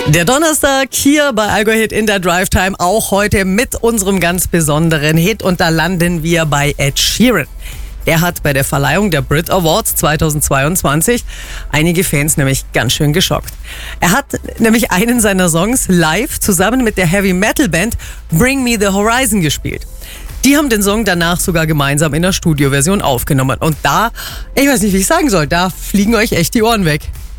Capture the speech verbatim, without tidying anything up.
Der Donnerstag hier bei Allgäu Hit in der Drive Time, auch heute mit unserem ganz besonderen Hit, und da landen wir bei Ed Sheeran. Der hat bei der Verleihung der Brit Awards zweitausendzweiundzwanzig einige Fans nämlich ganz schön geschockt. Er hat nämlich einen seiner Songs live zusammen mit der Heavy Metal Band Bring Me the Horizon gespielt. Die haben den Song danach sogar gemeinsam in der Studioversion aufgenommen. Und da, ich weiß nicht, wie ich sagen soll, da fliegen euch echt die Ohren weg.